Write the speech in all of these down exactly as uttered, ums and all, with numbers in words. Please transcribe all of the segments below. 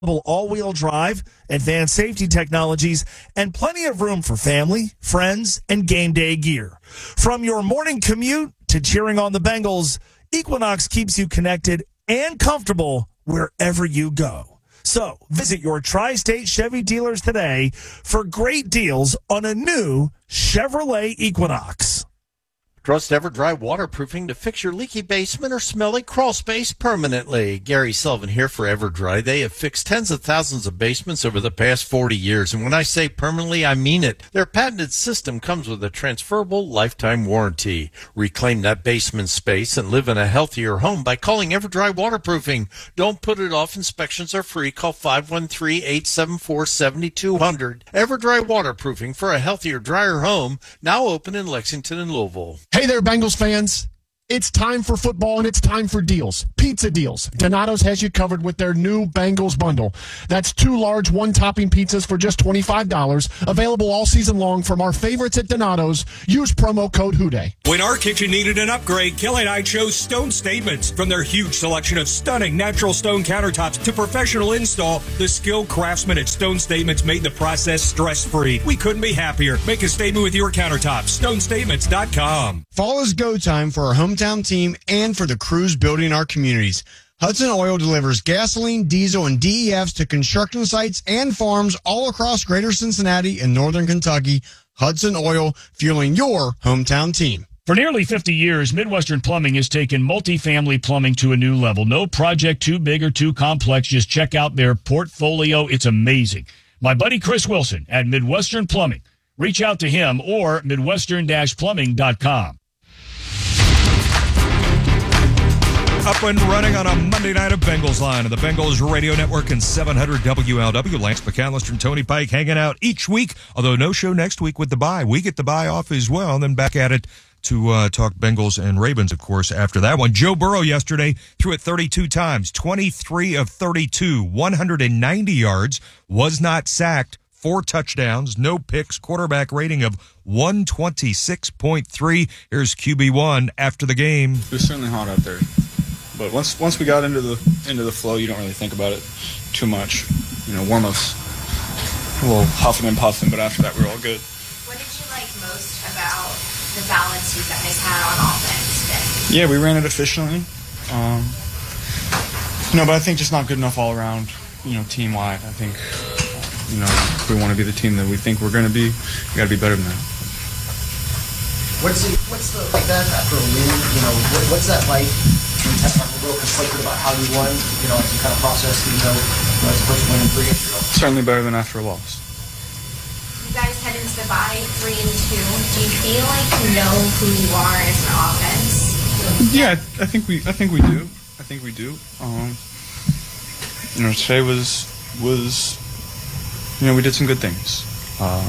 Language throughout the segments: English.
all-wheel drive, advanced safety technologies, and plenty of room for family, friends, and game day gear. From your morning commute to cheering on the Bengals, Equinox keeps you connected and comfortable wherever you go. So visit your Tri-State Chevy dealers today for great deals on a new Chevrolet Equinox. Trust EverDry Waterproofing to fix your leaky basement or smelly crawl space permanently. Gary Sullivan here for EverDry. They have fixed tens of thousands of basements over the past forty years. And when I say permanently, I mean it. Their patented system comes with a transferable lifetime warranty. Reclaim that basement space and live in a healthier home by calling EverDry Waterproofing. Don't put it off. Inspections are free. Call five one three, eight seven four, seven two zero zero. EverDry Waterproofing for a healthier, drier home. Now open in Lexington and Louisville. Hey there, Bengals fans. It's time for football, and it's time for deals. Pizza deals. Donato's has you covered with their new Bengals bundle. That's two large one-topping pizzas for just twenty-five dollars. Available all season long from our favorites at Donato's. Use promo code HOODAY. When our kitchen needed an upgrade, Kelly and I chose Stone Statements. From their huge selection of stunning natural stone countertops to professional install, the skilled craftsmen at Stone Statements made the process stress-free. We couldn't be happier. Make a statement with your countertops. stone statements dot com. Fall is go time for our hometown team and for the crews building our communities. Hudson Oil delivers gasoline, diesel, and D E Fs to construction sites and farms all across greater Cincinnati and northern Kentucky. Hudson Oil, fueling your hometown team. For nearly fifty years, Midwestern Plumbing has taken multifamily plumbing to a new level. No project too big or too complex. Just check out their portfolio. It's amazing. My buddy Chris Wilson at Midwestern Plumbing. Reach out to him or midwestern dash plumbing dot com. Up and running on a Monday night of Bengals Line on the Bengals Radio Network and seven hundred W L W. Lance McAllister and Tony Pike hanging out each week, although no show next week with the bye. We get the bye off as well, and then back at it to uh, talk Bengals and Ravens, of course, after that one. Joe Burrow yesterday threw it thirty-two times, twenty-three of thirty-two, one hundred ninety yards, was not sacked, four touchdowns, no picks, quarterback rating of one twenty-six point three. Here's Q B one after the game. It was certainly hot out there. But once once we got into the into the flow, you don't really think about it too much. You know, warm-ups, a little huffing and puffing, but after that, we were all good. What did you like most about the balance you guys had on offense today? Yeah, we ran it efficiently. Um, no, but I think just not good enough all around, you know, team-wide. I think, you know, if we want to be the team that we think we're going to be, we got to be better than that. What's the, what's the, like that after a win, you know, what, what's that like? You test like a little conflicted about how you won, you know, as you kind of process, you know, as opposed to winning three games. Certainly better than after a loss. You guys head into the bye three and two. Do you feel like you know who you are as an offense? Yeah, I think we, I think we do. I think we do. Um, you know, today was was, you know, we did some good things. Um,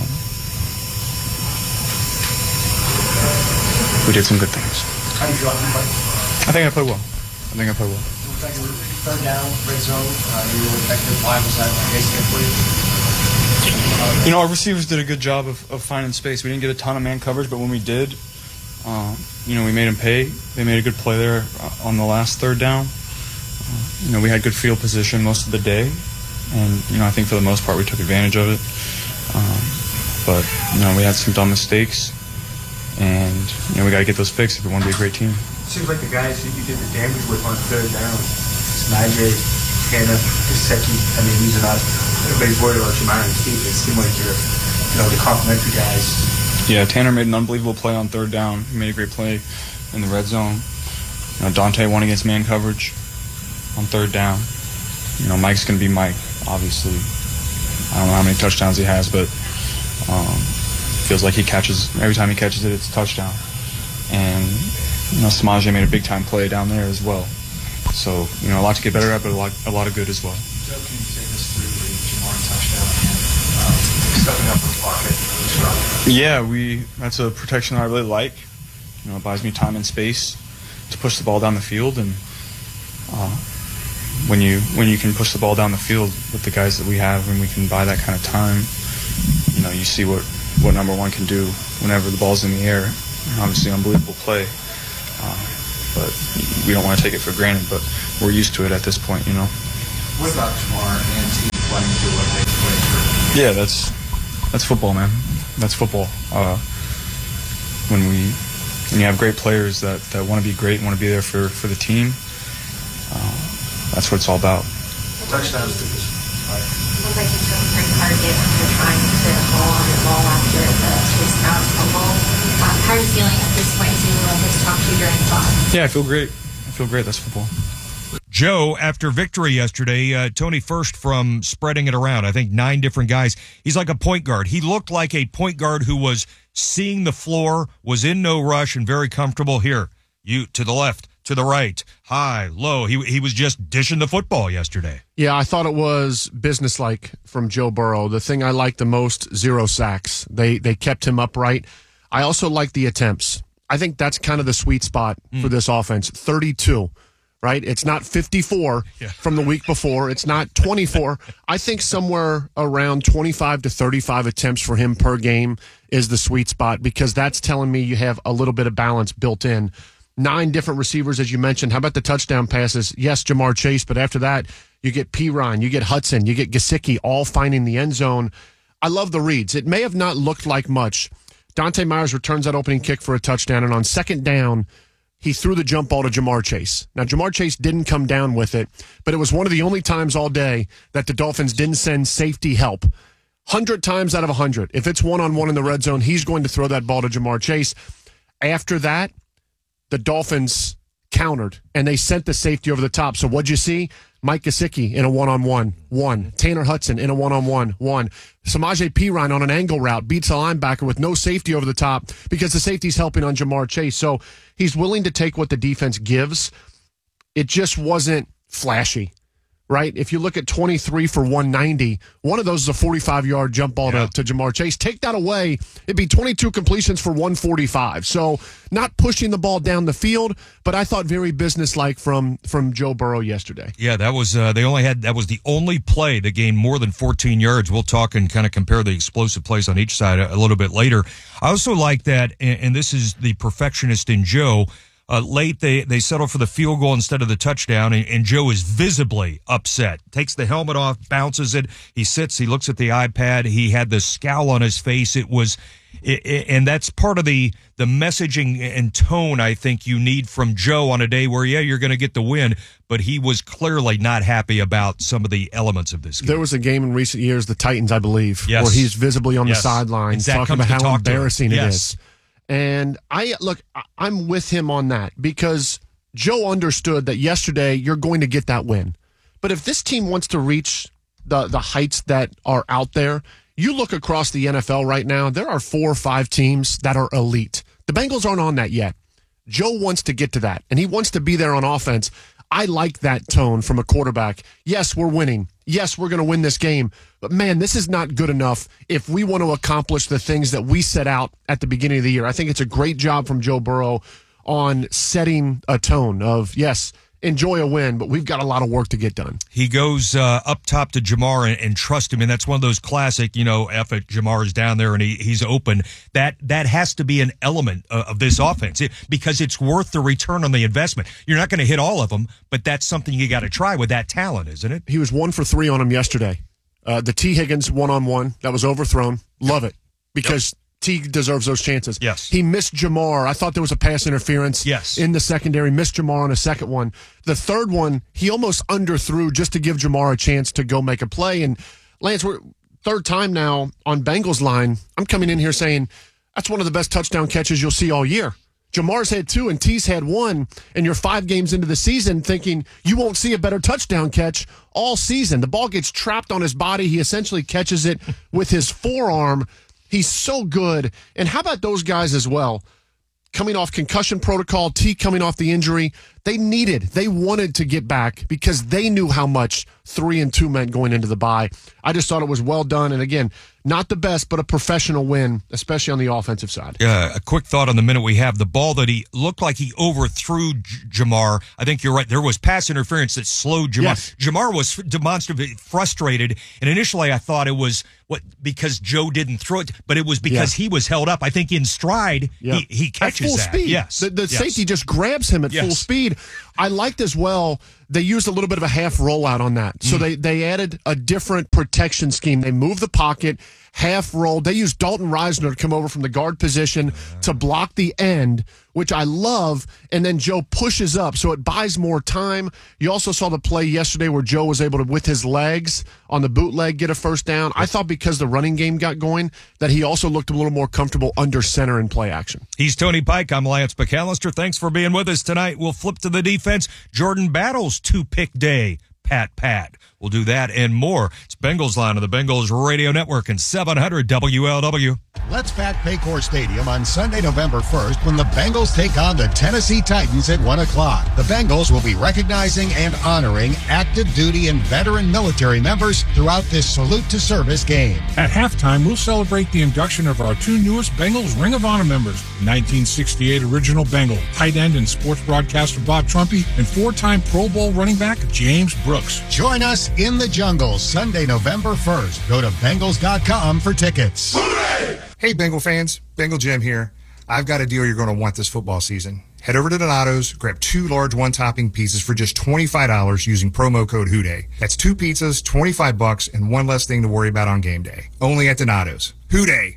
we did some good things. How do you feel like you played? I think I played well. I think I played well. Third down, red zone, uh, you were effective. Why was that basically for you? You know, our receivers did a good job of, of finding space. We didn't get a ton of man coverage, but when we did, um, you know, we made them pay. They made a good play there on the last third down. Uh, you know, we had good field position most of the day, and you know, I think for the most part we took advantage of it. Um, but you know, we had some dumb mistakes, and you know, we got to get those fixed if we want to be a great team. Seems like the guys that you did the damage with on third down, Najee, Tanner, Gesicki. I mean, these are not, everybody's worried about Jamar and Steve. It seemed like you're, you know, the complimentary guys. Yeah, Tanner made an unbelievable play on third down. He made a great play in the red zone. You know, Dante won against man coverage on third down. You know, Mike's going to be Mike, obviously. I don't know how many touchdowns he has, but um, feels like he catches, every time he catches it, it's a touchdown. And you know, Samaje made a big-time play down there as well. So, you know, a lot to get better at, but a lot, a lot of good as well. Joe, can you say this through the Jamar touchdown and um, stepping up in the pocket? Yeah, we. That's a protection I really like. You know, it buys me time and space to push the ball down the field, and uh, when you when you can push the ball down the field with the guys that we have, and we can buy that kind of time, you know, you see what, what number one can do whenever the ball's in the air. Obviously, unbelievable play. Uh, but we don't want to take it for granted, but we're used to it at this point, you know. What about Jamar and T playing to what they play for? Yeah, that's that's football, man. That's football. Uh, when we when you have great players that, that want to be great and want to be there for, for the team, uh, that's what it's all about. Touchdowns to this. Looks like you took a pretty hard hit when you're trying to hold on the ball after the Chase Brown fumble. Um, how are you feeling at this point? Do you let us talk to you during the ball? Yeah, I feel great. I feel great. That's football. Joe, after victory yesterday, uh, Tony first from spreading it around. I think nine different guys. He's like a point guard. He looked like a point guard who was seeing the floor, was in no rush, and very comfortable. Here, you to the left, to the right, high, low. He he was just dishing the football yesterday. Yeah, I thought it was businesslike from Joe Burrow. The thing I liked the most, zero sacks. They they kept him upright. I also like the attempts. I think that's kind of the sweet spot mm. for this offense. thirty-two. Right? It's not fifty-four yeah. from the week before. It's not twenty-four. I think somewhere around twenty-five to thirty-five attempts for him per game is the sweet spot, because that's telling me you have a little bit of balance built in. Nine different receivers, as you mentioned. How about the touchdown passes? Yes, Jamar Chase, but after that, you get Perine, you get Hudson, you get Gesicki, all finding the end zone. I love the reads. It may have not looked like much. Dante Myers returns that opening kick for a touchdown, and on second down, he threw the jump ball to Jamar Chase. Now, Jamar Chase didn't come down with it, but it was one of the only times all day that the Dolphins didn't send safety help. one hundred times out of one hundred, if it's one-on-one in the red zone, he's going to throw that ball to Jamar Chase. After that, the Dolphins countered, and they sent the safety over the top. So what'd you see? Mike Gesicki in a one-on-one, one. Tanner Hudson in a one-on-one, one. Samaje Perine on an angle route beats a linebacker with no safety over the top because the safety's helping on Jamar Chase. So he's willing to take what the defense gives. It just wasn't flashy, right? If you look at twenty-three for one ninety, one of those is a forty-five-yard jump ball yeah. to, to Jamar Chase. Take that away, it'd be twenty-two completions for one forty-five. So not pushing the ball down the field, but I thought very businesslike from from Joe Burrow yesterday. Yeah, that was uh, they only had that was the only play that gained more than fourteen yards. We'll talk and kind of compare the explosive plays on each side a, a little bit later. I also like that, and, and this is the perfectionist in Joe. Uh, late, they, they settle for the field goal instead of the touchdown, and, and Joe is visibly upset. Takes the helmet off, bounces it. He sits, he looks at the iPad. He had the scowl on his face. It was, it, it, and that's part of the, the messaging and tone I think you need from Joe on a day where, yeah, you're going to get the win, but he was clearly not happy about some of the elements of this game. There was a game in recent years, the Titans, I believe, yes. where he's visibly on yes. the sidelines talking about how embarrassing it yes. is. And I look, I'm with him on that because Joe understood that yesterday you're going to get that win. But if this team wants to reach the, the heights that are out there, you look across the N F L right now, there are four or five teams that are elite. The Bengals aren't on that yet. Joe wants to get to that, and he wants to be there on offense. I like that tone from a quarterback. Yes, we're winning. Yes, we're going to win this game. But, man, this is not good enough if we want to accomplish the things that we set out at the beginning of the year. I think it's a great job from Joe Burrow on setting a tone of, yes, enjoy a win, but we've got a lot of work to get done. He goes uh, up top to Jamar and, and trust him, and that's one of those classic, you know, F it, Jamar is down there and he, he's open. That that has to be an element of, of this offense it, because it's worth the return on the investment. You're not going to hit all of them, but that's something you got to try with that talent, isn't it? He was one for three on him yesterday. Uh, the T. Higgins one-on-one, that was overthrown. Love it, because yep. T deserves those chances. Yes. He missed Jamar. I thought there was a pass interference yes. in the secondary. Missed Jamar on a second one. The third one, he almost underthrew just to give Jamar a chance to go make a play. And, Lance, we're third time now on Bengals line, I'm coming in here saying that's one of the best touchdown catches you'll see all year. Jamar's had two and T's had one, and you're five games into the season thinking you won't see a better touchdown catch all season. The ball gets trapped on his body. He essentially catches it with his forearm. He's so good. And how about those guys as well? Coming off concussion protocol, T coming off the injury, they needed, they wanted to get back because they knew how much three and two meant going into the bye. I just thought it was well done. And again, not the best, but a professional win, especially on the offensive side. Yeah, a quick thought on the minute we have. The ball that he looked like he overthrew J- Jamar, I think you're right. There was pass interference that slowed Jamar. Yes. Jamar was demonstrably frustrated, and initially I thought it was what because Joe didn't throw it, but it was because yeah. he was held up. I think in stride, yeah. he, he catches at full that. Speed. Yes. The, the yes. safety just grabs him at yes. full speed. I liked as well, they used a little bit of a half rollout on that. So mm. they, they added a different protection scheme. They moved the pocket, half rolled. They used Dalton Reisner to come over from the guard position to block the end, which I love. And then Joe pushes up, so it buys more time. You also saw the play yesterday where Joe was able to, with his legs on the bootleg, get a first down. I thought because the running game got going that he also looked a little more comfortable under center in play action. He's Tony Pike. I'm Lance McAllister. Thanks for being with us tonight. We'll flip to the defense. Jordan Battle's two-pick day. Pat, Pat. We'll do that and more. It's Bengals Line of the Bengals Radio Network and seven hundred W L W. Let's Pat Paycor Stadium on Sunday, November first when the Bengals take on the Tennessee Titans at one o'clock. The Bengals will be recognizing and honoring active duty and veteran military members throughout this salute to service game. At halftime, we'll celebrate the induction of our two newest Bengals Ring of Honor members, nineteen sixty-eight original Bengal, tight end and sports broadcaster Bob Trumpy, and four-time Pro Bowl running back James Brooks. Join us in the jungle Sunday, November first. Go to Bengals dot com for tickets. Hey, Bengal fans. Bengal Jim here. I've got a deal you're going to want this football season. Head over to Donato's, grab two large one-topping pizzas for just twenty-five dollars using promo code Houday. That's two pizzas, twenty-five bucks, and one less thing to worry about on game day. Only at Donato's. Houday.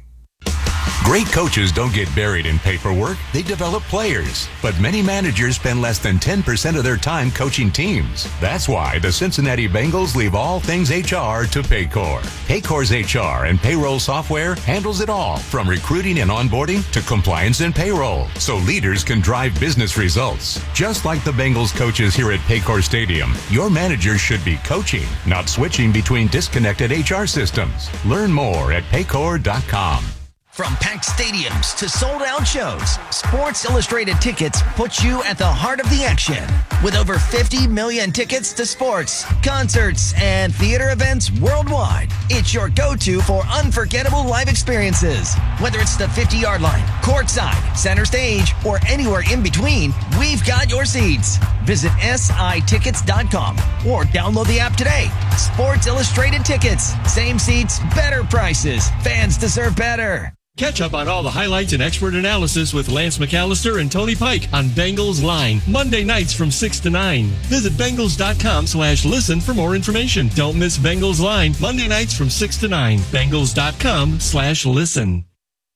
Great coaches don't get buried in paperwork. They develop players. But many managers spend less than ten percent of their time coaching teams. That's why the Cincinnati Bengals leave all things H R to Paycor. Paycor's H R and payroll software handles it all, from recruiting and onboarding to compliance and payroll, so leaders can drive business results. Just like the Bengals coaches here at Paycor Stadium, your manager should be coaching, not switching between disconnected H R systems. Learn more at Paycor dot com. From packed stadiums to sold-out shows, Sports Illustrated Tickets puts you at the heart of the action. With over fifty million tickets to sports, concerts, and theater events worldwide, it's your go-to for unforgettable live experiences. Whether it's the fifty-yard line, courtside, center stage, or anywhere in between, we've got your seats. Visit S I tickets dot com or download the app today. Sports Illustrated Tickets. Same seats, better prices. Fans deserve better. Catch up on all the highlights and expert analysis with Lance McAllister and Tony Pike on Bengals Line, Monday nights from six to nine. Visit Bengals dot com slash listen for more information. Don't miss Bengals Line, Monday nights from six to nine. Bengals dot com slash listen.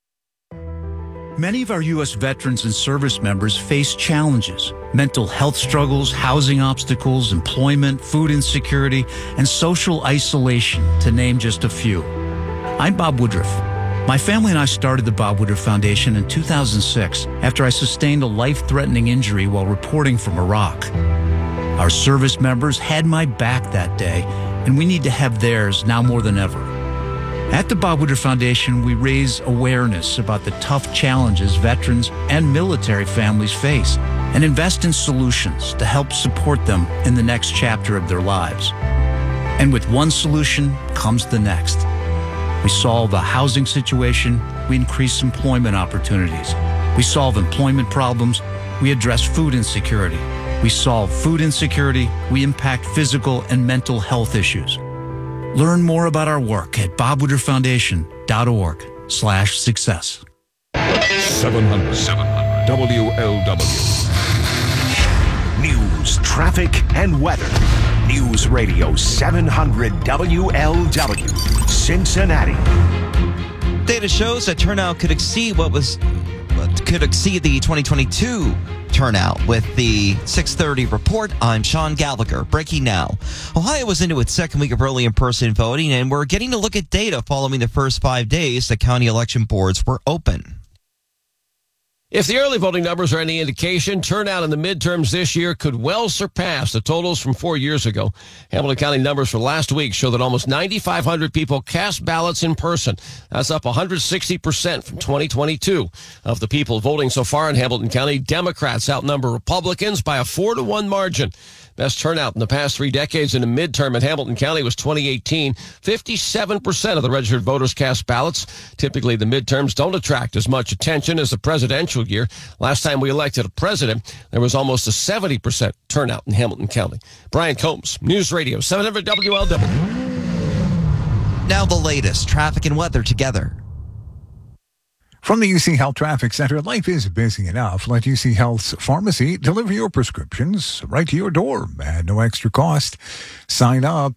Many of our U S veterans and service members face challenges: mental health struggles, housing obstacles, employment, food insecurity, and social isolation, to name just a few. I'm Bob Woodruff. My family and I started the Bob Woodruff Foundation in two thousand six after I sustained a life-threatening injury while reporting from Iraq. Our service members had my back that day, and we need to have theirs now more than ever. At the Bob Woodruff Foundation, we raise awareness about the tough challenges veterans and military families face and invest in solutions to help support them in the next chapter of their lives. And with one solution comes the next. We solve the housing situation, we increase employment opportunities. We solve employment problems, we address food insecurity. We solve food insecurity, we impact physical and mental health issues. Learn more about our work at bob woodruff foundation dot org slash success. seven hundred W L W. News, traffic, and weather. News Radio seven hundred W L W, Cincinnati. Data shows that turnout could exceed what was could exceed the twenty twenty-two turnout. With the six thirty report, I'm Sean Gallagher. Breaking now. Ohio was into its second week of early in-person voting, and we're getting to look at data following the first five days the county election boards were open. If the early voting numbers are any indication, turnout in the midterms this year could well surpass the totals from four years ago. Hamilton County numbers for last week show that almost nine thousand five hundred people cast ballots in person. That's up one hundred sixty percent from twenty twenty-two. Of the people voting so far in Hamilton County, Democrats outnumber Republicans by a four to one margin. Best turnout in the past three decades in a midterm in Hamilton County was twenty eighteen. fifty-seven percent of the registered voters cast ballots. Typically, the midterms don't attract as much attention as the presidential year. Last time we elected a president, there was almost a seventy percent turnout in Hamilton County. Brian Combs, News Radio seven hundred W L W. Now the latest traffic and weather together. From the U C Health Traffic Center, life is busy enough. Let U C Health's pharmacy deliver your prescriptions right to your door at no extra cost. Sign up,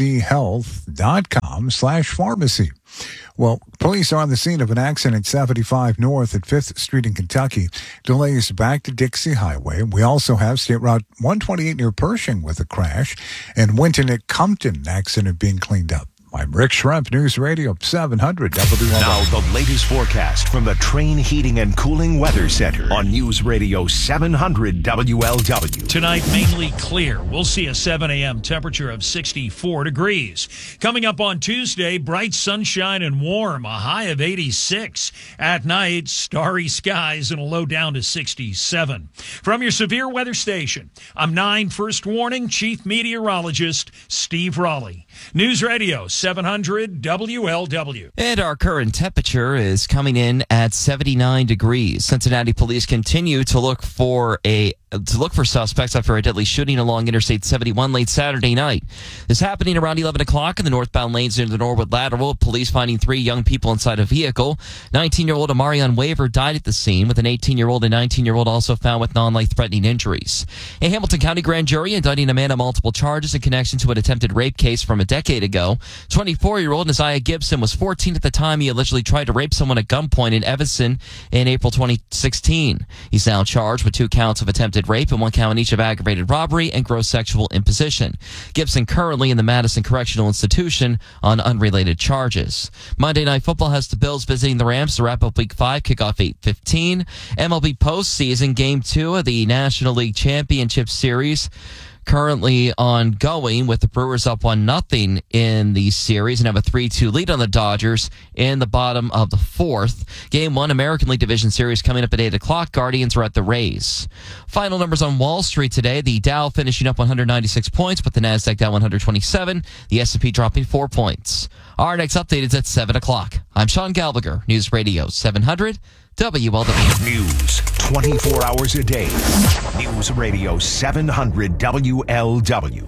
uchealth.com slash pharmacy. Well, police are on the scene of an accident seventy-five North at fifth Street in Kentucky. Delays back to Dixie Highway. We also have State Route one twenty-eight near Pershing with a crash, and Winton at Compton accident being cleaned up. I'm Rick Schrempf, News Radio seven hundred W L W. Now the latest forecast from the Train Heating and Cooling Weather Center on News Radio seven hundred W L W. Tonight, mainly clear. We'll see a seven a.m. temperature of sixty-four degrees. Coming up on Tuesday, bright sunshine and warm, a high of eighty-six. At night, starry skies and a low down to sixty-seven. From your severe weather station, I'm nine First Warning Chief Meteorologist Steve Raleigh. News Radio seven hundred W L W. And our current temperature is coming in at seventy-nine degrees. Cincinnati police continue to look for a to look for suspects after a deadly shooting along Interstate seventy-one late Saturday night. This happening around eleven o'clock in the northbound lanes near the Norwood Lateral. Police finding three young people inside a vehicle. nineteen-year-old Amarion Waver died at the scene, with an eighteen-year-old and nineteen-year-old also found with non-life-threatening injuries. A Hamilton County grand jury indicting a man on multiple charges in connection to an attempted rape case from a decade ago. twenty-four-year-old Isaiah Gibson was fourteen at the time he allegedly tried to rape someone at gunpoint in Evanston in April twenty sixteen. He's now charged with two counts of attempted rape and one count each of aggravated robbery and gross sexual imposition. Gibson currently in the Madison Correctional Institution on unrelated charges. Monday Night Football has the Bills visiting the Rams to wrap up Week five, kickoff eight fifteen. M L B postseason Game two of the National League Championship Series currently ongoing, with the Brewers up one nothing in the series and have a three two lead on the Dodgers in the bottom of the fourth. Game one American League Division Series coming up at eight o'clock. Guardians are at the Rays. Final numbers on Wall Street today. The Dow finishing up one hundred ninety-six points, with the Nasdaq down one hundred twenty-seven. The S and P dropping four points. Our next update is at seven o'clock. I'm Sean Gallagher, News Radio seven hundred W L W. News twenty-four hours a day. News Radio seven hundred W L W.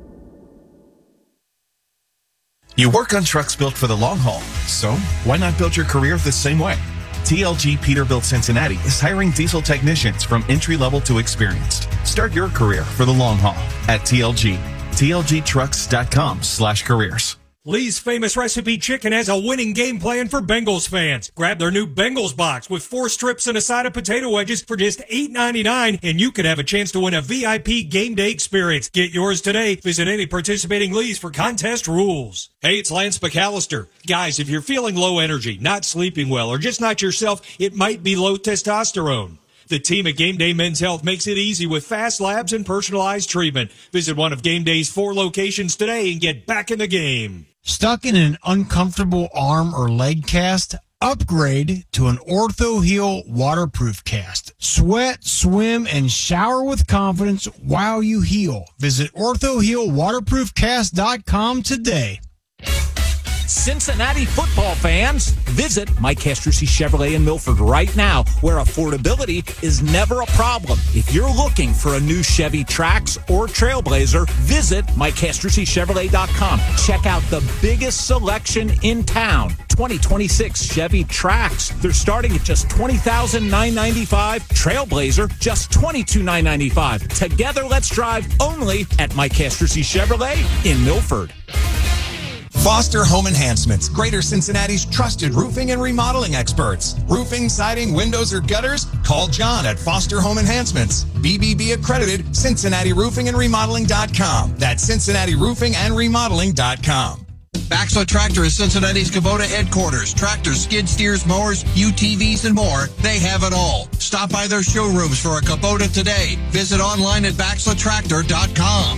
You work on trucks built for the long haul, so why not build your career the same way? T L G Peterbilt Cincinnati is hiring diesel technicians from entry level to experienced. Start your career for the long haul at T L G. T L G trucks dot com slash careers. Lee's Famous Recipe Chicken has a winning game plan for Bengals fans. Grab their new Bengals box with four strips and a side of potato wedges for just eight ninety-nine, and you could have a chance to win a V I P game day experience. Get yours today. Visit any participating Lee's for contest rules. Hey, it's Lance McAllister. Guys, if you're feeling low energy, not sleeping well, or just not yourself, it might be low testosterone. The team at Game Day Men's Health makes it easy with fast labs and personalized treatment. Visit one of Game Day's four locations today and get back in the game. Stuck in an uncomfortable arm or leg cast? Upgrade to an OrthoHeal waterproof cast. Sweat, swim, and shower with confidence while you heal. Visit ortho heal waterproof cast dot com today. Cincinnati football fans, visit Mike Castrucci Chevrolet in Milford right now, where affordability is never a problem. If you're looking for a new Chevy Trax or Trailblazer, visit Mike Castrucci Chevrolet dot com. Check out the biggest selection in town. twenty twenty-six Chevy Trax. They're starting at just twenty thousand nine hundred ninety-five dollars. Trailblazer, just twenty-two thousand nine hundred ninety-five dollars. Together, let's drive only at Mike Castrucci Chevrolet in Milford. Foster Home Enhancements, Greater Cincinnati's trusted roofing and remodeling experts. Roofing, siding, windows, or gutters? Call John at Foster Home Enhancements. B B B accredited, Cincinnati Roofing and Remodeling dot com. That's Cincinnati Roofing and Remodeling dot com. Baxla Tractor is Cincinnati's Kubota headquarters. Tractors, skid steers, mowers, U T Vs, and more. They have it all. Stop by their showrooms for a Kubota today. Visit online at Baxla Tractor dot com.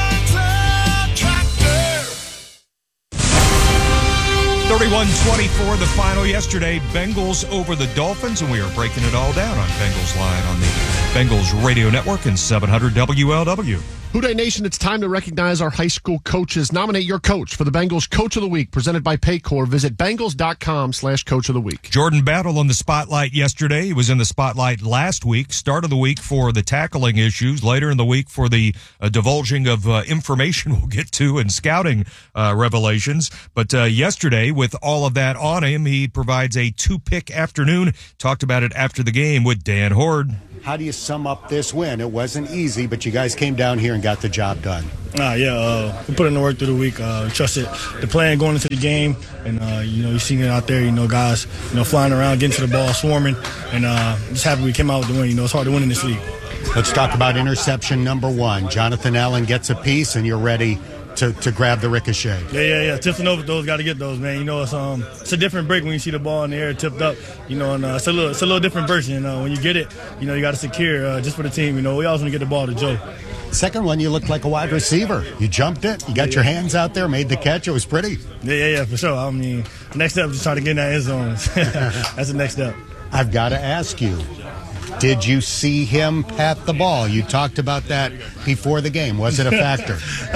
thirty-one twenty-four, the final yesterday. Bengals over the Dolphins, and we are breaking it all down on Bengals Line on the Bengals Radio Network and seven hundred W L W. Houday Nation, it's time to recognize our high school coaches. Nominate your coach for the Bengals Coach of the Week, presented by Paycor. Visit Bengals.com slash Coach of the Week. Jordan Battle in the spotlight yesterday. He was in the spotlight last week. Start of the week for the tackling issues. Later in the week for the uh, divulging of uh, information we'll get to and scouting uh, revelations. But uh, yesterday, with all of that on him, he provides a two-pick afternoon. Talked about it after the game with Dan Horde. How do you sum up this win? It wasn't easy, but you guys came down here and got the job done. Ah, yeah, uh, we put in the work through the week. Uh, trusted the plan going into the game, and uh, you know, you seen it out there. You know, guys, you know, flying around, getting to the ball, swarming, and uh, just happy we came out with the win. You know, it's hard to win in this league. Let's talk about interception number one. Jonathan Allen gets a piece, and you're ready to, to grab the ricochet. Yeah, yeah, yeah. Tips and over those, got to get those, man. You know, it's um, it's a different break when you see the ball in the air tipped up. You know, and uh, it's a little, it's a little different version. You know, when you get it, you know, you got to secure uh, just for the team. You know, we always want to get the ball to Joe. Second one, you looked like a wide receiver. You jumped it. You got yeah, your yeah. hands out there, made the catch. It was pretty. Yeah, yeah, yeah, for sure. I mean, the next step is just trying to get in that end zone. That's the next step. I've got to ask you, did you see him pat the ball? You talked about that before the game. Was it a factor?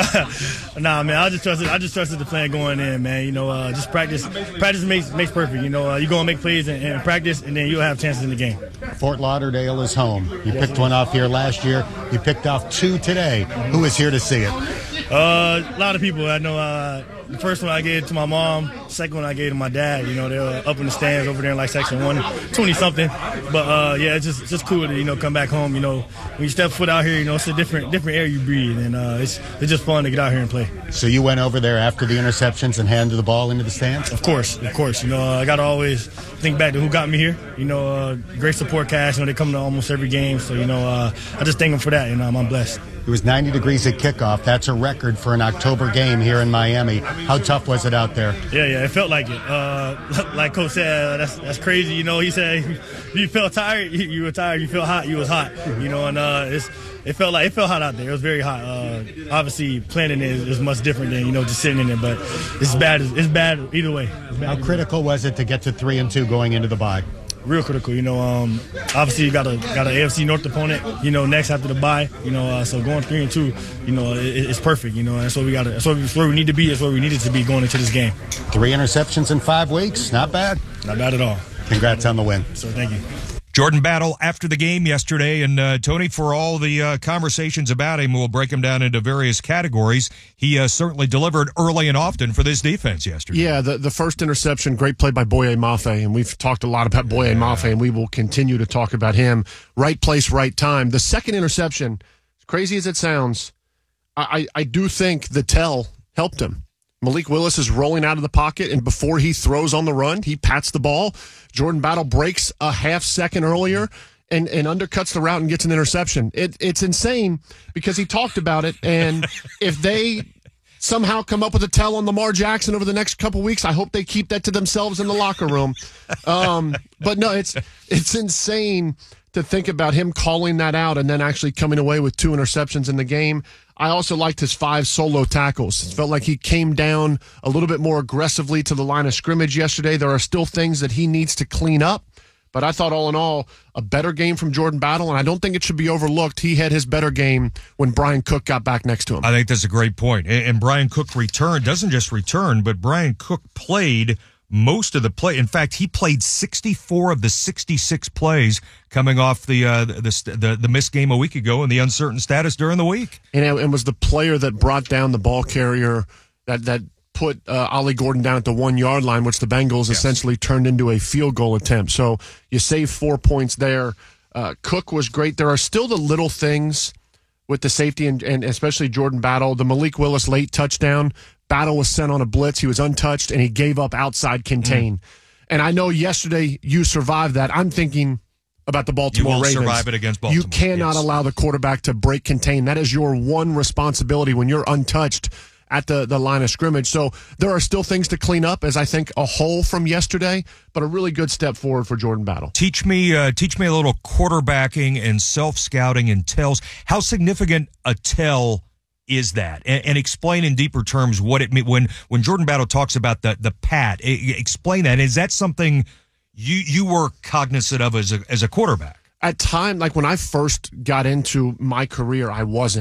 Nah, man, I just trusted. I just trusted the plan going in, man. You know, uh, just practice. Practice makes makes perfect. You know, uh, you go and make plays and, and practice, and then you'll have chances in the game. Fort Lauderdale is home. You picked one off here last year. You picked off two today. Who is here to see it? Uh, a lot of people. I know. Uh, the first one I gave to my mom. Second one I gave to my dad. You know, they were up in the stands over there in like section one, twenty something. But uh, yeah, it's just it's just cool to you know come back home. You know, when you step foot out here, you know it's a different different air you breathe, and uh, it's it's just fun to get out here and play. So you went over there after the interceptions and handed the ball into the stands? Of course, of course. You know, uh, I got to always think back to who got me here. You know, uh, great support cast. You know, they come to almost every game. So, you know, uh, I just thank them for that. You know, I'm blessed. It was ninety degrees at kickoff. That's a record for an October game here in Miami. How tough was it out there? Yeah, yeah, it felt like it. Uh, like Coach said, uh, that's that's crazy. You know, he said if you felt tired, you, you were tired. You felt hot, you was hot. You know, and uh, it's it felt like it felt hot out there. It was very hot. Uh, obviously, planning is, is much different than you know just sitting in it. But it's bad. It's bad either way. How critical was it to get to three and two going into the bye? Real critical, you know. Um, obviously, you got a got an A F C North opponent, you know, next after the bye, you know. Uh, so going three and two, you know, it, it's perfect, you know. That's what we got. That's, that's where we need to be. That's where we needed to be going into this game. Three interceptions in five weeks, not bad. Not bad at all. Congrats on the win. So thank you. Jordan Battle after the game yesterday, and uh, Tony, for all the uh, conversations about him, we'll break him down into various categories. He uh, certainly delivered early and often for this defense yesterday. Yeah, the, the first interception, great play by Boye Mafe, and we've talked a lot about Boye yeah. Mafe, and we will continue to talk about him. Right place, right time. The second interception, as crazy as it sounds, I, I, I do think the tell helped him. Malik Willis is rolling out of the pocket, and before he throws on the run, he pats the ball. Jordan Battle breaks a half second earlier and, and undercuts the route and gets an interception. It, it's insane because he talked about it, and if they somehow come up with a tell on Lamar Jackson over the next couple weeks, I hope they keep that to themselves in the locker room. Um, but no, it's it's insane to think about him calling that out and then actually coming away with two interceptions in the game. I also liked his five solo tackles. It felt like he came down a little bit more aggressively to the line of scrimmage yesterday. There are still things that he needs to clean up, but I thought all in all, a better game from Jordan Battle, and I don't think it should be overlooked. He had his better game when Brian Cook got back next to him. I think that's a great point. And Brian Cook returned, doesn't just return, but Brian Cook played most of the play. In fact, he played sixty-four of the sixty-six plays coming off the uh, the, the the missed game a week ago and the uncertain status during the week. And it was the player that brought down the ball carrier that that put uh, Ollie Gordon down at the one yard line, which the Bengals yes. essentially turned into a field goal attempt. So you save four points there. Uh, Cook was great. There are still the little things with the safety and, and especially Jordan Battle. The Malik Willis late touchdown. Battle was sent on a blitz. He was untouched, and he gave up outside contain. Mm. And I know yesterday you survived that. I'm thinking about the Baltimore you will Ravens. Survive it against Baltimore. You cannot yes. allow the quarterback to break contain. That is your one responsibility when you're untouched at the, the line of scrimmage. So there are still things to clean up, as I think a hole from yesterday, but a really good step forward for Jordan Battle. Teach me, uh, teach me a little quarterbacking and self-scouting and tells. How significant a tell is that, and, and explain in deeper terms what it means when when Jordan Battle talks about the the pat. Explain that. Is that something you you were cognizant of as a as a quarterback? At time, like when I first got into my career, I wasn't.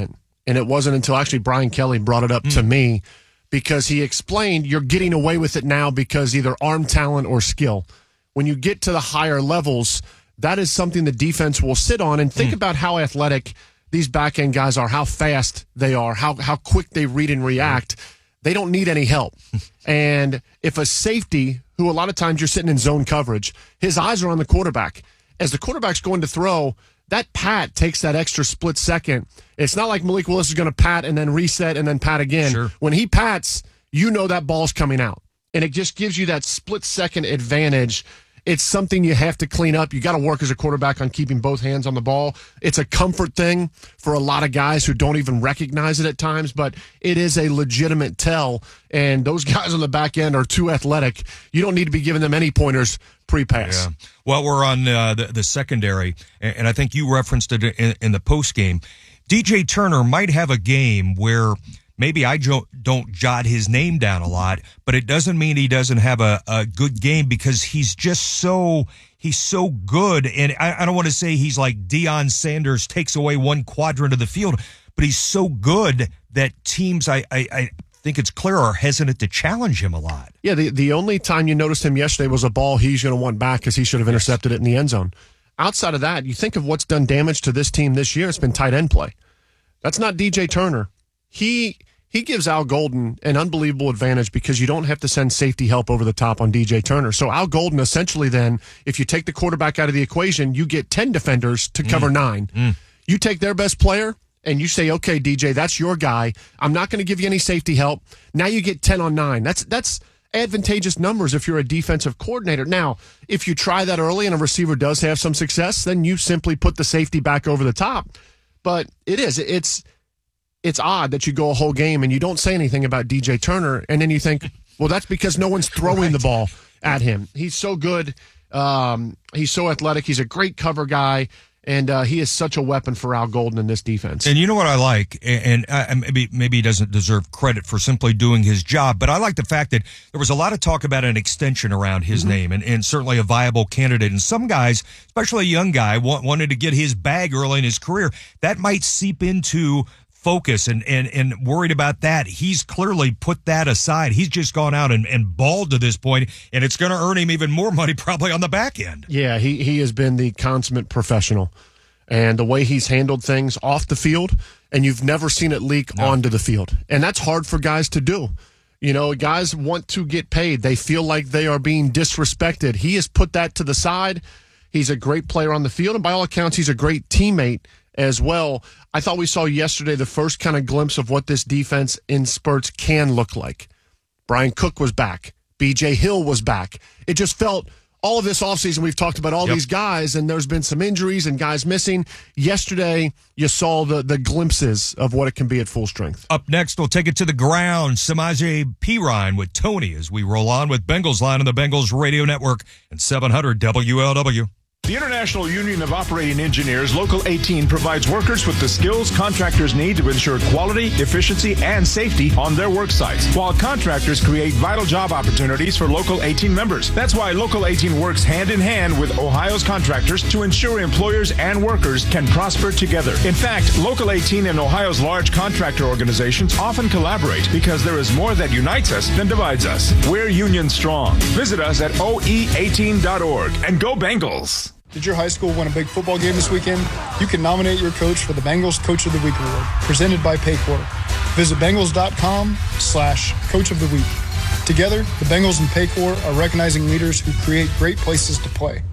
And it wasn't until actually Brian Kelly brought it up mm. to me, because he explained you're getting away with it now because either arm talent or skill. When you get to the higher levels, that is something the defense will sit on. And think mm. about how athletic these back end guys are, how fast they are, how how quick they read and react. They don't need any help. And if a safety, who a lot of times you're sitting in zone coverage, his eyes are on the quarterback. As the quarterback's going to throw, that pat takes that extra split second. It's not like Malik Willis is going to pat and then reset and then pat again. Sure. When he pats, you know that ball's coming out. And it just gives you that split second advantage. It's something you have to clean up. You got to work as a quarterback on keeping both hands on the ball. It's a comfort thing for a lot of guys who don't even recognize it at times, but it is a legitimate tell. And those guys on the back end are too athletic. You don't need to be giving them any pointers pre-pass. Yeah. Well, we're on uh, the, the secondary, and I think you referenced it in, in the post game. D J Turner might have a game where maybe I don't, don't jot his name down a lot, but it doesn't mean he doesn't have a, a good game, because he's just so he's so good. And I, I don't want to say he's like Deion Sanders, takes away one quadrant of the field, but he's so good that teams, I, I, I think it's clear, are hesitant to challenge him a lot. Yeah, the, the only time you noticed him yesterday was a ball he's going to want back because he should have intercepted it in the end zone. Outside of that, you think of what's done damage to this team this year, it's been tight end play. That's not D J Turner. He he gives Al Golden an unbelievable advantage because you don't have to send safety help over the top on D J Turner. So Al Golden essentially then, if you take the quarterback out of the equation, you get ten defenders to cover mm. nine. Mm. You take their best player and you say, okay, D J, that's your guy. I'm not going to give you any safety help. Now you get ten on nine. That's that's advantageous numbers if you're a defensive coordinator. Now, if you try that early and a receiver does have some success, then you simply put the safety back over the top. But it is, it's it's odd that you go a whole game and you don't say anything about D J Turner, and then you think, well, that's because no one's throwing right. the ball at him. He's so good. Um, he's so athletic. He's a great cover guy. And uh, he is such a weapon for Al Golden in this defense. And you know what I like, and, and maybe maybe he doesn't deserve credit for simply doing his job, but I like the fact that there was a lot of talk about an extension around his mm-hmm. name, and, and certainly a viable candidate. And some guys, especially a young guy, want, wanted to get his bag early in his career. That might seep into focus and, and, and worried about that. He's clearly put that aside. He's just gone out and, and balled to this point, and it's going to earn him even more money probably on the back end. Yeah, he, he has been the consummate professional. And the way he's handled things off the field, and you've never seen it leak no. onto the field. And that's hard for guys to do. You know, guys want to get paid. They feel like they are being disrespected. He has put that to the side. He's a great player on the field, and by all accounts, he's a great teammate as well. I thought we saw yesterday the first kind of glimpse of what this defense in spurts can look like. Brian Cook was back. B J Hill was back. It just felt, all of this offseason, we've talked about all yep. these guys, and there's been some injuries and guys missing. Yesterday, you saw the, the glimpses of what it can be at full strength. Up next, we'll take it to the ground. Samaje Perine with Tony as we roll on with Bengals Line on the Bengals Radio Network and seven hundred W L W. The International Union of Operating Engineers, Local eighteen, provides workers with the skills contractors need to ensure quality, efficiency, and safety on their work sites, while contractors create vital job opportunities for Local eighteen members. That's why Local eighteen works hand in hand with Ohio's contractors to ensure employers and workers can prosper together. In fact, Local eighteen and Ohio's large contractor organizations often collaborate because there is more that unites us than divides us. We're union strong. Visit us at O E eighteen dot org and go Bengals. Did your high school win a big football game this weekend? You can nominate your coach for the Bengals Coach of the Week Award, presented by Paycor. Visit Bengals.com slash Coach of the Week. Together, the Bengals and Paycor are recognizing leaders who create great places to play.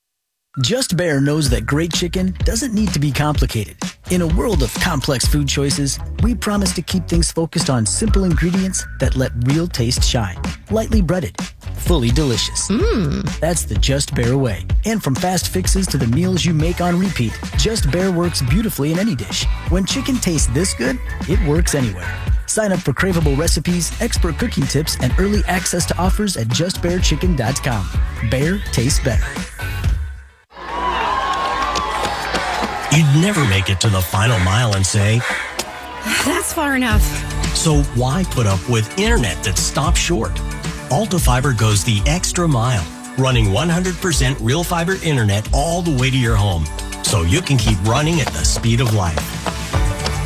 Just Bear knows that great chicken doesn't need to be complicated. In a world of complex food choices, we promise to keep things focused on simple ingredients that let real taste shine. Lightly breaded, fully delicious. Mmm. That's the Just Bear way. And from fast fixes to the meals you make on repeat, Just Bear works beautifully in any dish. When chicken tastes this good, it works anywhere. Sign up for craveable recipes, expert cooking tips, and early access to offers at just bear chicken dot com. Bear tastes better. You'd never make it to the final mile and say, that's far enough. So why put up with internet that stops short? Alta Fiber goes the extra mile, running one hundred percent real fiber internet all the way to your home, so you can keep running at the speed of light. Up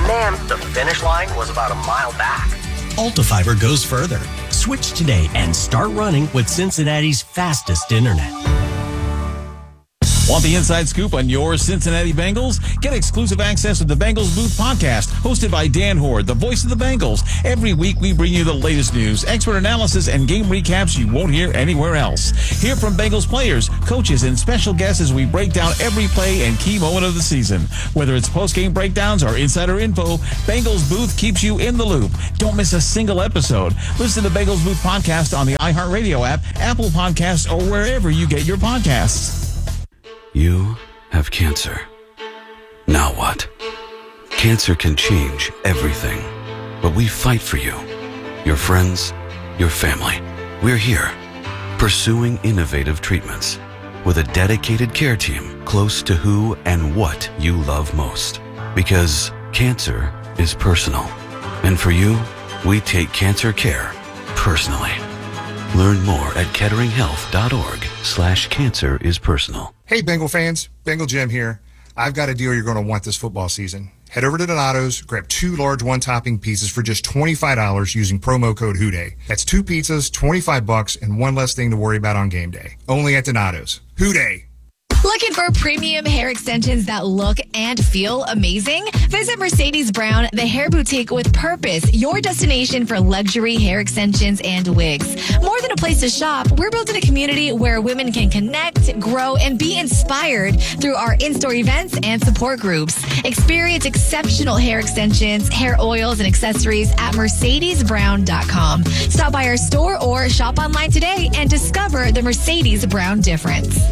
Man, the finish line was about a mile back. Ultifiber goes further. Switch today and start running with Cincinnati's fastest internet. Want the inside scoop on your Cincinnati Bengals? Get exclusive access to the Bengals Booth podcast, hosted by Dan Horde, the voice of the Bengals. Every week we bring you the latest news, expert analysis, and game recaps you won't hear anywhere else. Hear from Bengals players, coaches, and special guests as we break down every play and key moment of the season. Whether it's post-game breakdowns or insider info, Bengals Booth keeps you in the loop. Don't miss a single episode. Listen to the Bengals Booth podcast on the iHeartRadio app, Apple Podcasts, or wherever you get your podcasts. You have cancer. Now what? Cancer can change everything, but we fight for you, your friends, your family. We're here, pursuing innovative treatments with a dedicated care team close to who and what you love most. Because cancer is personal. And for you, we take cancer care personally. Learn more at ketteringhealth.org slash cancer is personal. Hey, Bengal fans, Bengal Jim here. I've got a deal you're going to want this football season. Head over to Donato's, grab two large one-topping pizzas for just twenty-five dollars using promo code HOODAY. That's two pizzas, twenty-five bucks, and one less thing to worry about on game day. Only at Donato's. HOODAY! Looking for premium hair extensions that look and feel amazing? Visit Mercedes Brown, the hair boutique with purpose, your destination for luxury hair extensions and wigs. More than a place to shop, we're building a community where women can connect, grow, and be inspired through our in-store events and support groups. Experience exceptional hair extensions, hair oils, and accessories at mercedes brown dot com. Stop by our store or shop online today and discover the Mercedes Brown difference.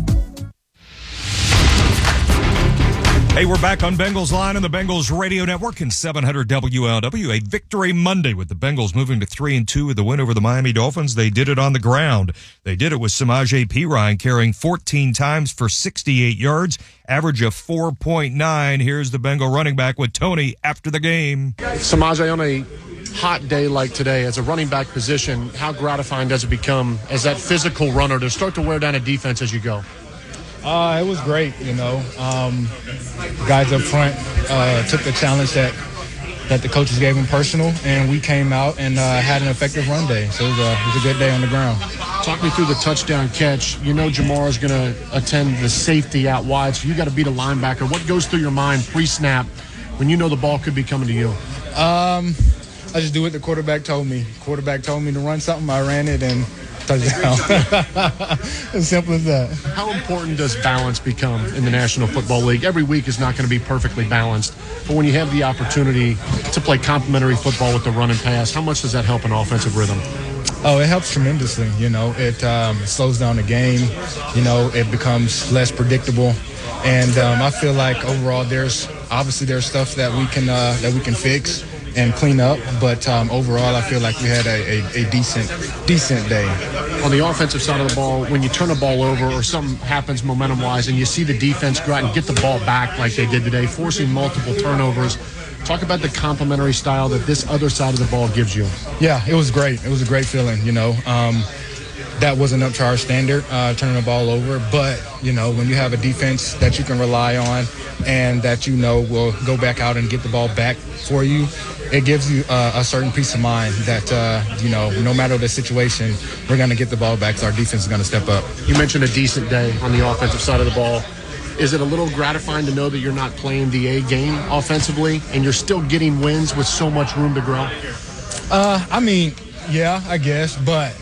Hey, we're back on Bengals Line on the Bengals Radio Network and seven hundred W L W. A victory Monday with the Bengals moving to three and two with the win over the Miami Dolphins. They did it on the ground. They did it with Samaje Perine carrying fourteen times for sixty-eight yards, average of four point nine. Here's the Bengal running back with Tony after the game. Samaje, on a hot day like today, as a running back position, how gratifying does it become as that physical runner to start to wear down a defense as you go? Uh, it was great, you know. Um, guys up front uh, took the challenge that that the coaches gave them personal, and we came out and uh, had an effective run day. So it was, a, it was a good day on the ground. Talk me through the touchdown catch. You know Jamar is going to attend the safety out wide, so you got to beat a linebacker. What goes through your mind pre-snap when you know the ball could be coming to you? Um, I just do what the quarterback told me. Quarterback told me to run something, I ran it, and touchdown. As simple as that. How important does balance become in the National Football League? Every week is not going to be perfectly balanced, but when you have the opportunity to play complementary football with the run and pass, how much does that help an offensive rhythm? Oh, it helps tremendously. You know, it um, slows down the game. You know, it becomes less predictable. And um, I feel like overall, there's obviously there's stuff that we can uh, that we can fix and clean up, but um, overall, I feel like we had a, a, a decent, decent day. On the offensive side of the ball, when you turn a ball over or something happens momentum-wise and you see the defense go out and get the ball back like they did today, forcing multiple turnovers, talk about the complementary style that this other side of the ball gives you. Yeah, it was great. It was a great feeling, you know. Um, that wasn't up to our standard, uh, turning the ball over, but, you know, when you have a defense that you can rely on and that you know will go back out and get the ball back for you, it gives you uh, a certain peace of mind that, uh, you know, no matter the situation, we're going to get the ball back, so our defense is going to step up. You mentioned a decent day on the offensive side of the ball. Is it a little gratifying to know that you're not playing the A game offensively and you're still getting wins with so much room to grow? Uh, I mean, yeah, I guess, but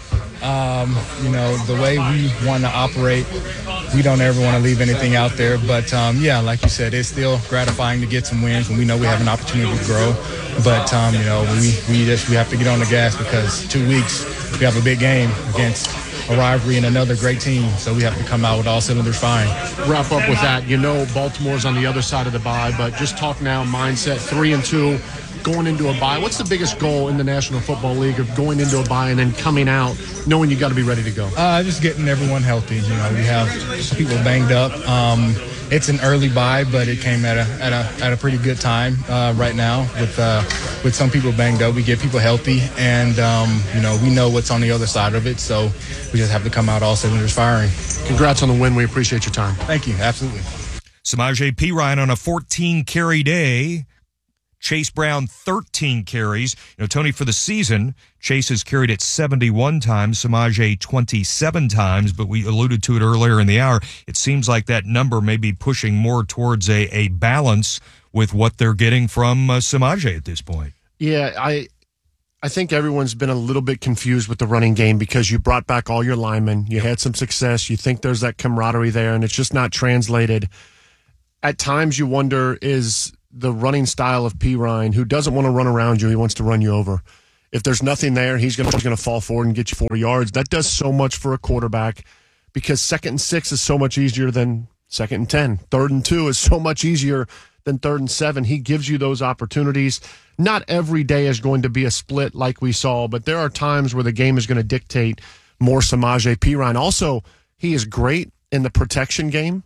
Um, you know, the way we want to operate, we don't ever want to leave anything out there. But, um, yeah, like you said, it's still gratifying to get some wins when we know we have an opportunity to grow. But, um, you know, we, we just we have to get on the gas because two weeks we have a big game against a rivalry and another great team. So we have to come out with all cylinders firing. Wrap up with that. You know Baltimore's on the other side of the bye, but just talk now mindset, three and two. Going into a bye, what's the biggest goal in the National Football League of going into a bye and then coming out knowing you got to be ready to go? Uh, just getting everyone healthy. You know, we have some people banged up. Um, it's an early bye, but it came at a at a at a pretty good time uh, right now with uh, with some people banged up. We get people healthy, and um, you know we know what's on the other side of it. So we just have to come out all cylinders firing. Congrats on the win. We appreciate your time. Thank you. Absolutely. Samaje Perine on a fourteen carry day. Chase Brown, thirteen carries. You know, Tony, for the season, Chase has carried it seventy-one times, Samaje twenty-seven times, but we alluded to it earlier in the hour. It seems like that number may be pushing more towards a, a balance with what they're getting from uh, Samaje at this point. Yeah, I I think everyone's been a little bit confused with the running game because you brought back all your linemen. You had some success. You think there's that camaraderie there, and it's just not translated. At times you wonder, is the running style of Perine, who doesn't want to run around you, he wants to run you over. If there's nothing there, he's going to fall forward and get you four yards. That does so much for a quarterback because second and six is so much easier than second and ten. Third and two is so much easier than third and seven. He gives you those opportunities. Not every day is going to be a split like we saw, but there are times where the game is going to dictate more Samaje Perine. Also, he is great in the protection game.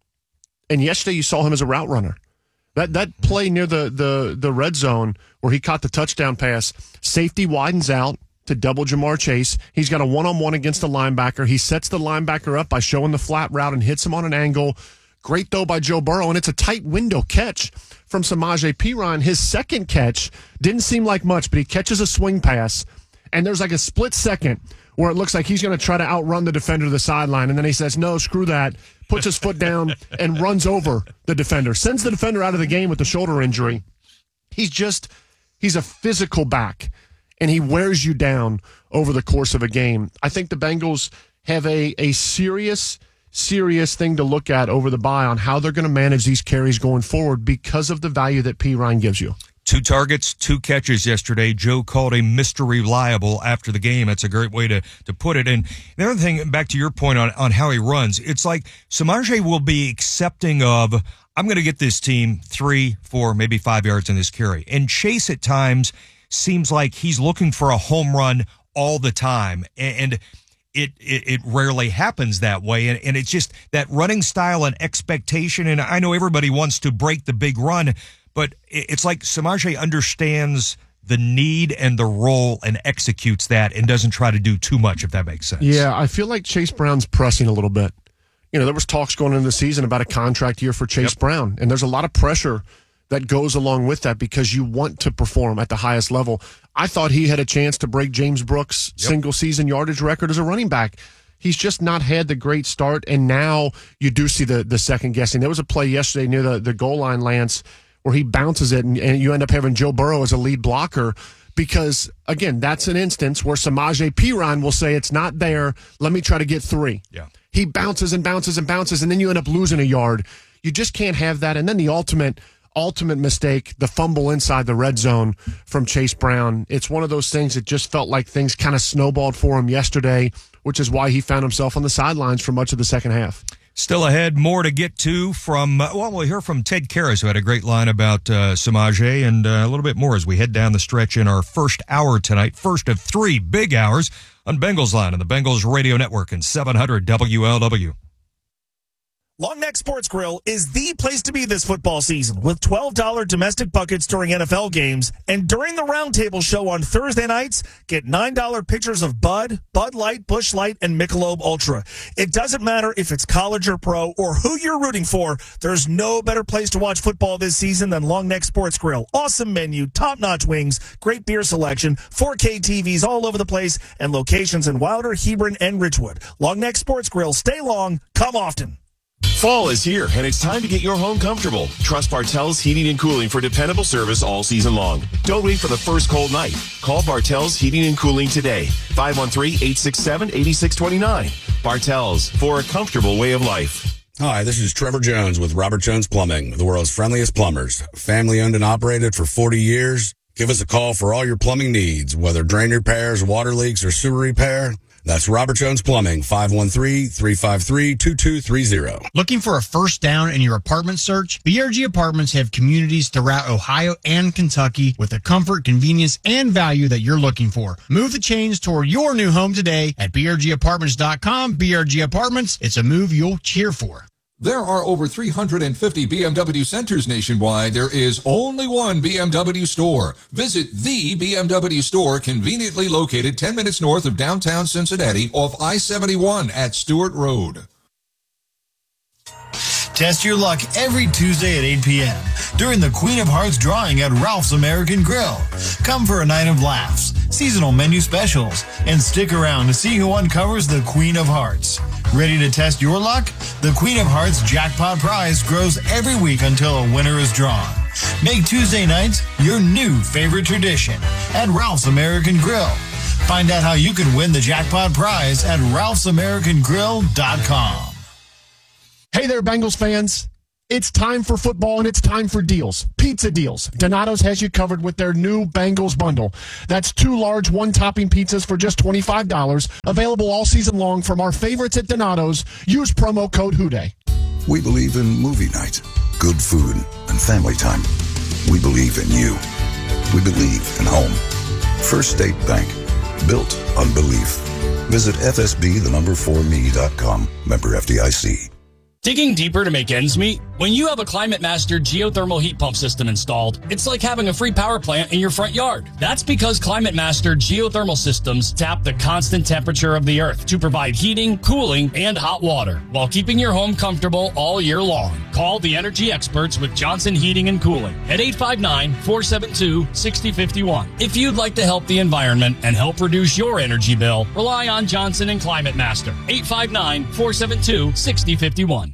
And yesterday you saw him as a route runner. That that play near the, the, the red zone where he caught the touchdown pass, safety widens out to double Jamar Chase. He's got a one-on-one against the linebacker. He sets the linebacker up by showing the flat route and hits him on an angle. Great throw by Joe Burrow, and it's a tight window catch from Samaje Perine. His second catch didn't seem like much, but he catches a swing pass, and there's like a split second where it looks like he's going to try to outrun the defender to the sideline, and then he says, no, screw that, puts his foot down and runs over the defender, sends the defender out of the game with the shoulder injury. He's just, he's a physical back, and he wears you down over the course of a game. I think the Bengals have a, a serious serious thing to look at over the bye on how they're going to manage these carries going forward because of the value that Perine gives you. Two targets, two catches yesterday. Joe called a Mister Reliable after the game. That's a great way to, to put it. And the other thing, back to your point on, on how he runs, it's like Samaje will be accepting of, I'm going to get this team three, four, maybe five yards in this carry. And Chase at times seems like he's looking for a home run all the time. And, and It, it it rarely happens that way, and, and it's just that running style and expectation, and I know everybody wants to break the big run, but it's like Samaje understands the need and the role and executes that and doesn't try to do too much, if that makes sense. Yeah, I feel like Chase Brown's pressing a little bit. You know, there was talks going into the season about a contract year for Chase yep. Brown, and there's a lot of pressure that goes along with that because you want to perform at the highest level. I thought he had a chance to break James Brooks' yep. single-season yardage record as a running back. He's just not had the great start, and now you do see the the second-guessing. There was a play yesterday near the, the goal line, Lance, where he bounces it, and, and you end up having Joe Burrow as a lead blocker because, again, that's an instance where Samaje Perine will say, it's not there, let me try to get three. Yeah. He bounces and bounces and bounces, and then you end up losing a yard. You just can't have that. And then the ultimate – Ultimate mistake, the fumble inside the red zone from Chase Brown. It's one of those things that just felt like things kind of snowballed for him yesterday, which is why he found himself on the sidelines for much of the second half. Still ahead, more to get to from, uh, well, we'll hear from Ted Karras, who had a great line about uh, Samaje, and uh, a little bit more as we head down the stretch in our first hour tonight, first of three big hours on Bengals Line and the Bengals Radio Network and seven hundred W L W. Long Neck Sports Grill is the place to be this football season with twelve dollars domestic buckets during N F L games. And during the Roundtable Show on Thursday nights, get nine dollars pictures of Bud, Bud Light, Busch Light, and Michelob Ultra. It doesn't matter if it's college or pro or who you're rooting for. There's no better place to watch football this season than Long Neck Sports Grill. Awesome menu, top-notch wings, great beer selection, four K T Vs all over the place, and locations in Wilder, Hebron, and Ridgewood. Long Neck Sports Grill. Stay long, come often. Fall is here, and it's time to get your home comfortable. Trust Bartell's Heating and Cooling for dependable service all season long. Don't wait for the first cold night. Call Bartell's Heating and Cooling today. five one three, eight six seven, eight six two nine. Bartell's, for a comfortable way of life. Hi, this is Trevor Jones with Robert Jones Plumbing, the world's friendliest plumbers. Family owned and operated for forty years. Give us a call for all your plumbing needs, whether drain repairs, water leaks, or sewer repair. That's Robert Jones Plumbing, five one three, three five three, two two three zero. Looking for a first down in your apartment search? B R G Apartments have communities throughout Ohio and Kentucky with the comfort, convenience, and value that you're looking for. Move the chains toward your new home today at B R G apartments dot com. B R G Apartments, it's a move you'll cheer for. There are over three hundred fifty B M W centers nationwide. There is only one B M W store. Visit the B M W store, conveniently located ten minutes north of downtown Cincinnati off I seventy-one at Stewart Road. Test your luck every Tuesday at eight p.m. during the Queen of Hearts drawing at Ralph's American Grill. Come for a night of laughs, seasonal menu specials, and stick around to see who uncovers the Queen of Hearts. Ready to test your luck? The Queen of Hearts jackpot prize grows every week until a winner is drawn. Make Tuesday nights your new favorite tradition at Ralph's American Grill. Find out how you can win the jackpot prize at ralphs american grill dot com. Hey there, Bengals fans. It's time for football, and it's time for deals. Pizza deals. Donato's has you covered with their new Bengals bundle. That's two large one-topping pizzas for just twenty-five dollars. Available all season long from our favorites at Donato's. Use promo code HOODAY. We believe in movie night, good food, and family time. We believe in you. We believe in home. First State Bank. Built on belief. Visit F S B, the number four me dot com. Member F D I C. Digging deeper to make ends meet? When you have a ClimateMaster geothermal heat pump system installed, it's like having a free power plant in your front yard. That's because ClimateMaster geothermal systems tap the constant temperature of the earth to provide heating, cooling, and hot water while keeping your home comfortable all year long. Call the energy experts with Johnson Heating and Cooling at eight five nine, four seven two, six zero five one. If you'd like to help the environment and help reduce your energy bill, rely on Johnson and ClimateMaster. eight five nine, four seven two, six zero five one.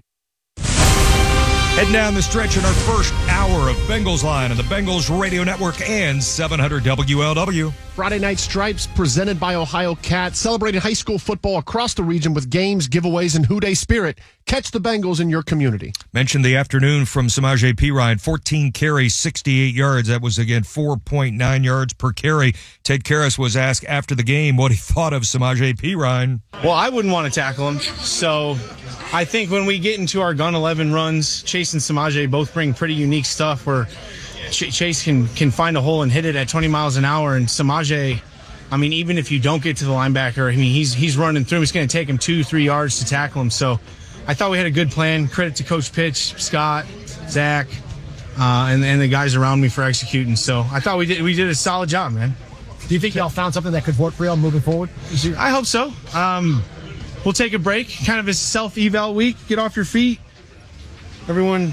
Heading down the stretch in our first hour of Bengals Line on the Bengals Radio Network and seven hundred W L W. Friday Night Stripes presented by Ohio Cat, celebrating high school football across the region with games, giveaways, and Houday spirit. Catch the Bengals in your community. Mentioned the afternoon from Samaje Perine, fourteen carries, sixty-eight yards. That was, again, four point nine yards per carry. Ted Karras was asked after the game what he thought of Samaje Perine. Well, I wouldn't want to tackle him, so I think when we get into our gun eleven runs, Chase and Samaje both bring pretty unique stuff where Ch- Chase can, can find a hole and hit it at twenty miles an hour, and Samaje, I mean, even if you don't get to the linebacker, I mean, he's he's running through him. It's going to take him two, three yards to tackle him. So I thought we had a good plan. Credit to Coach Pitch, Scott, Zach, uh, and, and the guys around me for executing. So I thought we did we did a solid job, man. Do you think y'all found something that could work for y'all moving forward? I hope so. Um, we'll take a break, kind of a self-eval week. Get off your feet. Everyone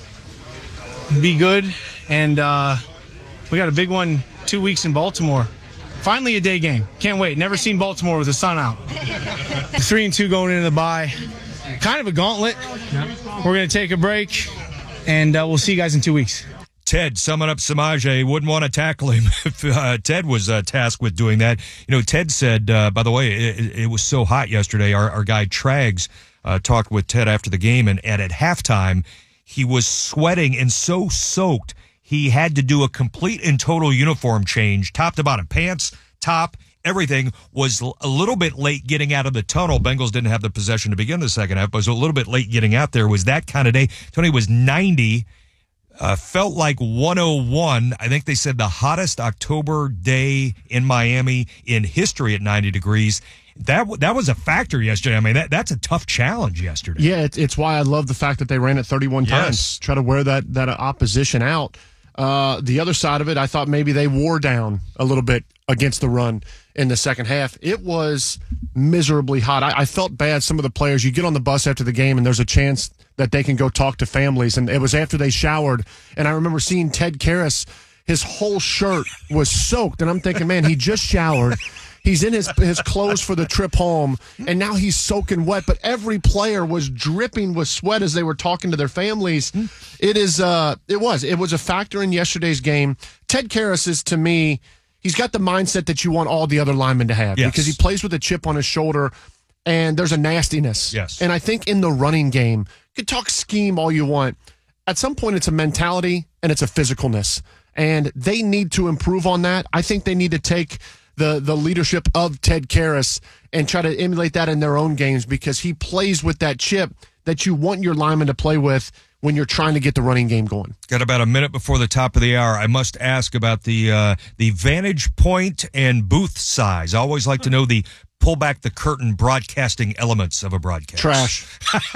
be good. And uh, we got a big one two weeks in Baltimore. Finally a day game. Can't wait. Never seen Baltimore with the sun out. Three and two going into the bye. Kind of a gauntlet. We're going to take a break, and uh, we'll see you guys in two weeks. Ted, summing up Samaje, wouldn't want to tackle him if uh, Ted was uh, tasked with doing that. You know, Ted said, uh, by the way, it, it was so hot yesterday. Our, our guy Trags uh, talked with Ted after the game, and, and at halftime, he was sweating and so soaked, he had to do a complete and total uniform change, top to bottom, pants, top, everything. Was a little bit late getting out of the tunnel. Bengals didn't have the possession to begin the second half, but was a little bit late getting out there. Was that kind of day. Tony was ninety. Uh, felt like one oh one. I think they said the hottest October day in Miami in history at ninety degrees. That that was a factor yesterday. I mean, that that's a tough challenge yesterday. Yeah, it's, it's why I love the fact that they ran it thirty-one Yes. times. Try to wear that, that opposition out. Uh, the other side of it, I thought maybe they wore down a little bit against the run in the second half. It was miserably hot. I, I felt bad. Some of the players, you get on the bus after the game and there's a chance that they can go talk to families. And it was after they showered. And I remember seeing Ted Karras, his whole shirt was soaked. And I'm thinking, man, he just showered. He's in his his clothes for the trip home, and now he's soaking wet. But every player was dripping with sweat as they were talking to their families. It is, uh, it was, it was a factor in yesterday's game. Ted Karras is, to me, he's got the mindset that you want all the other linemen to have, Yes. because he plays with a chip on his shoulder, and there's a nastiness. Yes. And I think in the running game, you can talk scheme all you want. At some point, it's a mentality and it's a physicalness, and they need to improve on that. I think they need to take the the leadership of Ted Karras and try to emulate that in their own games, because he plays with that chip that you want your linemen to play with when you're trying to get the running game going. Got about a minute before the top of the hour. I must ask about the uh, the vantage point and booth size. I always like to know the pull back the curtain broadcasting elements of a broadcast. Trash.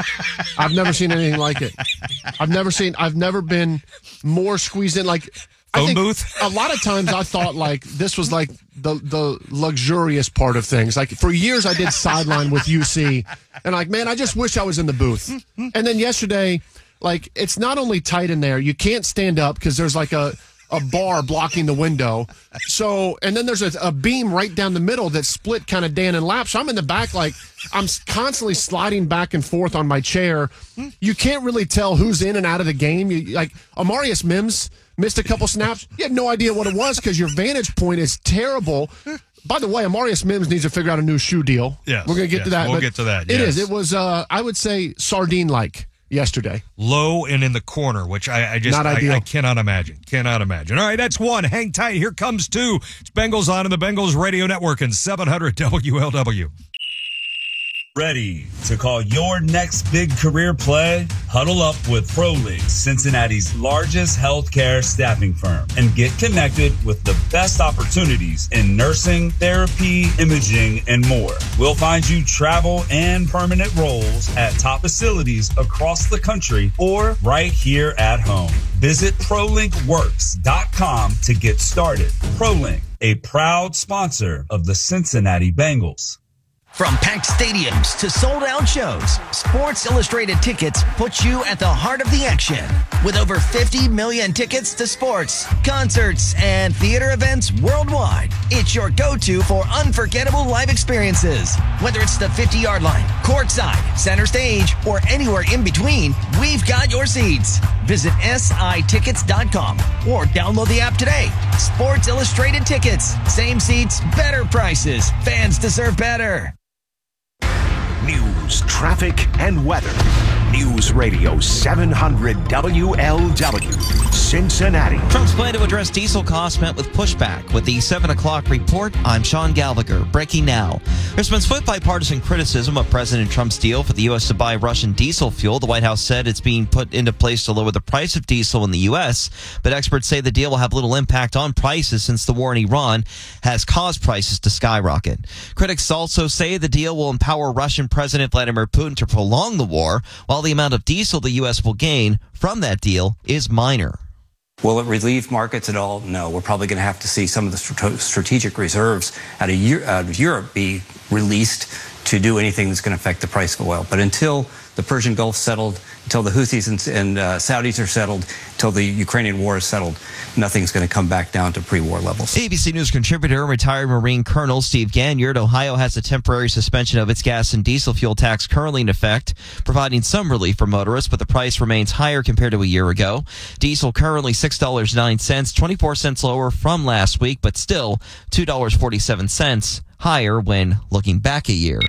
I've never seen anything like it. I've never seen, I've never been more squeezed in. Like, I Phone think booth? A lot of times I thought like this was like the the luxurious part of things. Like for years I did sideline with U C, and like, man, I just wish I was in the booth. And then yesterday, Like, it's not only tight in there, you can't stand up because there's like a, a bar blocking the window. So, and then there's a, a beam right down the middle that's split kind of Dan and lap. So I'm in the back, like, I'm constantly sliding back and forth on my chair. You can't really tell who's in and out of the game. You, like, Amarius Mims missed a couple snaps. You had no idea what it was because your vantage point is terrible. By the way, Amarius Mims needs to figure out a new shoe deal. Yes, We're going to get yes, to that. we'll but get to that, It yes. is. It was, uh, I would say, sardine-like yesterday. Low and in the corner, which I, I just Not I, ideal. I cannot imagine. Cannot imagine. All right, that's one. Hang tight. Here comes two. It's Bengals on in the Bengals Radio Network and seven hundred W L W. Ready to call your next big career play? Huddle up with ProLink, Cincinnati's largest healthcare staffing firm, and get connected with the best opportunities in nursing, therapy, imaging, and more. We'll find you travel and permanent roles at top facilities across the country or right here at home. Visit prolink works dot com to get started. ProLink, a proud sponsor of the Cincinnati Bengals. From packed stadiums to sold-out shows, Sports Illustrated Tickets puts you at the heart of the action. With over fifty million tickets to sports, concerts, and theater events worldwide, it's your go-to for unforgettable live experiences. Whether it's the fifty-yard line, courtside, center stage, or anywhere in between, we've got your seats. Visit S I tickets dot com or download the app today. Sports Illustrated Tickets. Same seats, better prices. Fans deserve better. News, traffic, and weather. News Radio seven hundred W L W, Cincinnati. Trump's plan to address diesel costs met with pushback. With the seven o'clock report, I'm Sean Gallagher. Breaking now. There's been swift bipartisan criticism of President Trump's deal for the U S to buy Russian diesel fuel. The White House said it's being put into place to lower the price of diesel in the U S, but experts say the deal will have little impact on prices since the war in Iran has caused prices to skyrocket. Critics also say the deal will empower Russian President Vladimir Putin to prolong the war, while the amount of diesel the U S will gain from that deal is minor. Will it relieve markets at all? No. We're probably going to have to see some of the strat- strategic reserves out of, Eu- out of Europe be released to do anything that's going to affect the price of oil. But until the Persian Gulf settled, until the Houthis and, and uh, Saudis are settled, until the Ukrainian war is settled, nothing's going to come back down to pre-war levels. A B C News contributor and retired Marine Colonel Steve Ganyard. Ohio has a temporary suspension of its gas and diesel fuel tax currently in effect, providing some relief for motorists, but the price remains higher compared to a year ago. Diesel currently six dollars and nine cents, twenty-four cents lower from last week, but still two dollars and forty-seven cents higher when looking back a year.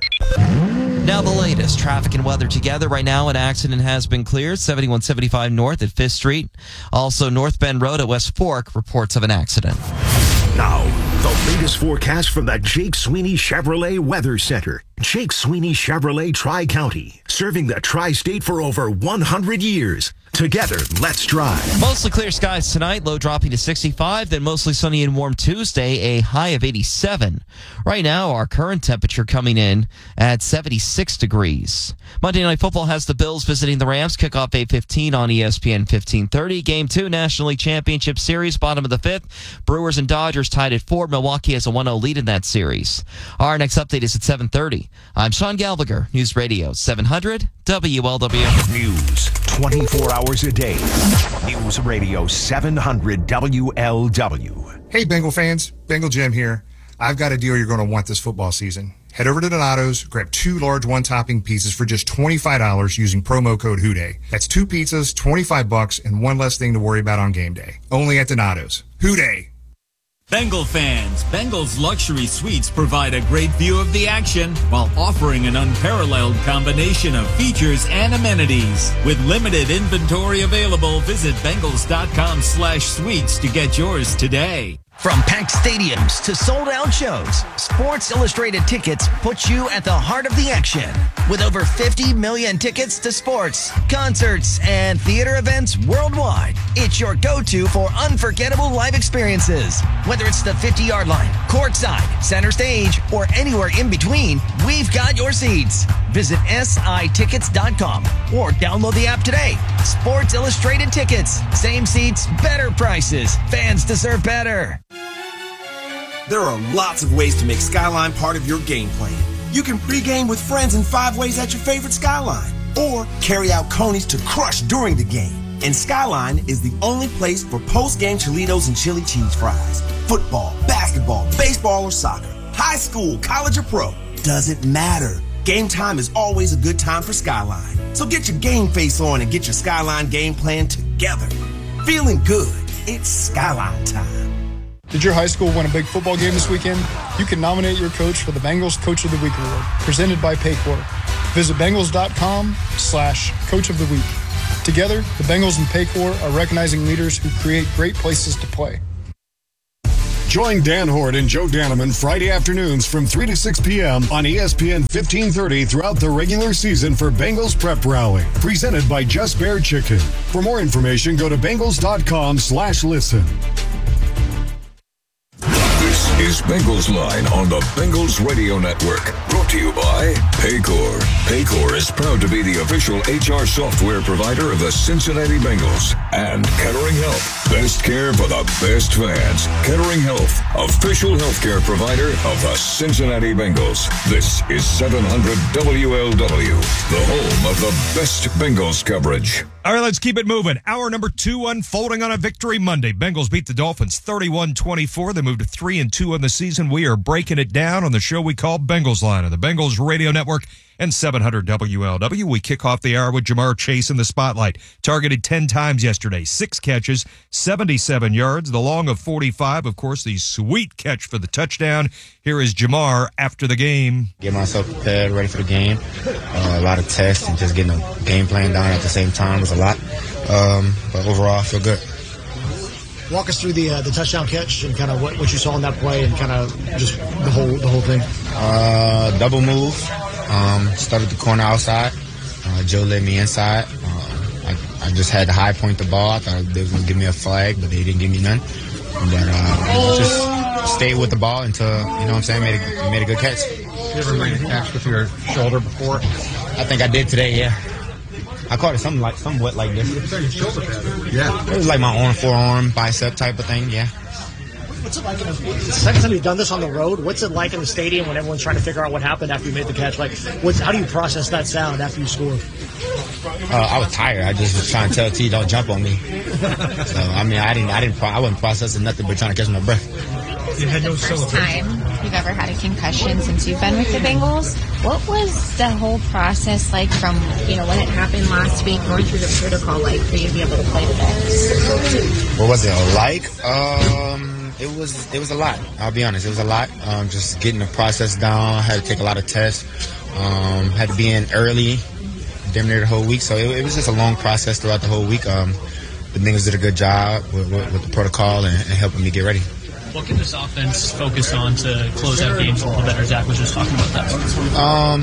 Now the latest traffic and weather together. Right now, an accident has been cleared. seventy-one seventy-five north at fifth Street. Also, North Bend Road at West Fork, reports of an accident. Now, the latest forecast from the Jake Sweeney Chevrolet Weather Center. Jake Sweeney Chevrolet Tri-County, serving the Tri-State for over one hundred years. Together, let's drive. Mostly clear skies tonight, low dropping to sixty-five, then mostly sunny and warm Tuesday, a high of eighty-seven. Right now, our current temperature coming in at seventy-six degrees. Monday Night Football has the Bills visiting the Rams. Kickoff eight fifteen on E S P N fifteen thirty. Game two, National League Championship Series, bottom of the fifth. Brewers and Dodgers tied at four. Milwaukee has a one oh lead in that series. Our next update is at seven thirty. I'm Sean Gallagher, News Radio seven hundred W L W. News twenty-four hours a day. News Radio seven hundred W L W. Hey, Bengal fans. Bengal Jim here. I've got a deal you're going to want this football season. Head over to Donato's, grab two large one-topping pizzas for just twenty-five dollars using promo code Houday. That's two pizzas, twenty-five bucks, and one less thing to worry about on game day. Only at Donato's. Houday! Bengal fans, Bengal's luxury suites provide a great view of the action while offering an unparalleled combination of features and amenities. With limited inventory available, visit Bengals.com slash suites to get yours today. From packed stadiums to sold-out shows, Sports Illustrated Tickets puts you at the heart of the action. With over fifty million tickets to sports, concerts, and theater events worldwide, it's your go-to for unforgettable live experiences. Whether it's the fifty-yard line, courtside, center stage, or anywhere in between, we've got your seats. Visit S I tickets dot com or download the app today. Sports Illustrated Tickets. Same seats, better prices. Fans deserve better. There are lots of ways to make Skyline part of your game plan. You can pregame with friends in five ways at your favorite Skyline. or carry out conies to crush during the game. And Skyline is the only place for post-game Cholitos and chili cheese fries. Football, basketball, baseball, or soccer, high school, college, or pro, doesn't matter. Game time is always a good time for Skyline. So get your game face on and get your Skyline game plan together. Feeling good, it's Skyline time. Did your high school win a big football game this weekend? You can nominate your coach for the Bengals Coach of the Week Award, presented by Paycor. Visit Bengals.com slash Coach of the Week. Together, the Bengals and Paycor are recognizing leaders who create great places to play. Join Dan Hort and Joe Daneman Friday afternoons from three to six p.m. on E S P N fifteen thirty throughout the regular season for Bengals Prep Rally, presented by Just Bear Chicken. For more information, go to Bengals.com slash listen. This is Bengals Line on the Bengals Radio Network. Brought to you by Paycor. Paycor is proud to be the official H R software provider of the Cincinnati Bengals. And Kettering Health. Best care for the best fans. Kettering Health, official healthcare provider of the Cincinnati Bengals. This is seven hundred W L W, the home of the best Bengals coverage. All right, let's keep it moving. Hour number two unfolding on a victory Monday. Bengals beat the Dolphins thirty-one twenty-four. They moved to three and two on the season. We are breaking it down on the show we call Bengals Line on the Bengals Radio Network and seven hundred W L W. We kick off the hour with Jamar Chase in the spotlight. Targeted ten times yesterday, six catches, seventy-seven yards, the long of forty-five. Of course, the sweet catch for the touchdown. Here is Jamar after the game. Get myself prepared, ready for the game. Uh, a lot of tests and just getting a game plan down at the same time was a lot. Um, but overall, I feel good. Walk us through the uh, the touchdown catch and kind of what, what you saw in that play and kind of just the whole the whole thing. Uh, double move. Um, started the corner outside. Uh, Joe led me inside. Uh, I, I just had to high point the ball. I thought they were going to give me a flag, but they didn't give me none. But uh, just stayed with the ball until, you know what I'm saying, made a, made a good catch. You ever made a catch with your shoulder before? I think I did today, yeah. I caught it something like somewhat like this. Yeah. It was like my arm, forearm, bicep type of thing, yeah. What's it like? In a, it's the second time you've done this on the road. What's it like in the stadium when everyone's trying to figure out what happened after you made the catch? Like, what's, how do you process that sound after you score? Uh, I was tired. I just was trying to tell T, don't jump on me. So I mean, I didn't, I didn't, pro- I wasn't processing nothing but trying to catch my breath. You had no First time you've ever had a concussion since you've been with the Bengals. What was the whole process like from, you know, when it happened last week, going through the protocol like for you to be able to play today? What was it like? Um, it was it was a lot. I'll be honest, it was a lot. Um, just getting the process down. I had to take a lot of tests. Um, had to be in early, damn near the whole week. So it, it was just a long process throughout the whole week. Um, the Bengals did a good job with, with, with the protocol and, and helping me get ready. What can this offense focus on to close out games a little better? Zach was just talking about that. Um,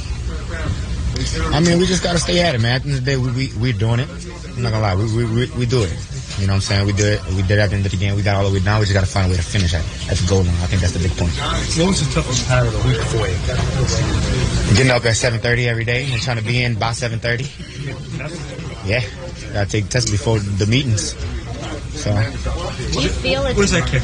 I mean, we just got to stay at it, man. At the end of the day, we, we, we're doing it. I'm not going to lie. We, we, we, we do it. You know what I'm saying? We did it. We did it at the end of the game. We got all the way down. We just got to find a way to finish at, at the goal line. I think that's the big point. What was the toughest part of the week for you? Getting up at seven thirty every day and trying to be in by seven thirty. Yeah. Got to take tests before the meetings. So, do you feel it? Where's that kick